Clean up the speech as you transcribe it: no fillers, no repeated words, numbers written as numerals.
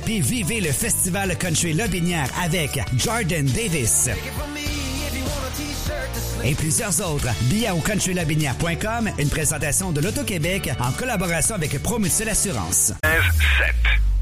puis vivez le Festival Country Lotbinière avec Jordan Davis et plusieurs autres. Billets au countrylotbinière.com, une présentation de l'Auto-Québec en collaboration avec Promutuelle Assurance. 15-7.